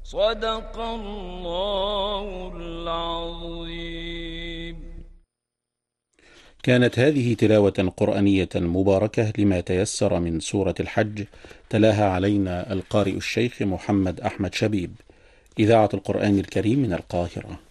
صدق الله العظيم. كانت هذه تلاوة قرآنية مباركة لما تيسر من سورة الحج، تلاها علينا القارئ الشيخ محمد أحمد شبيب، إذاعة القرآن الكريم من القاهرة.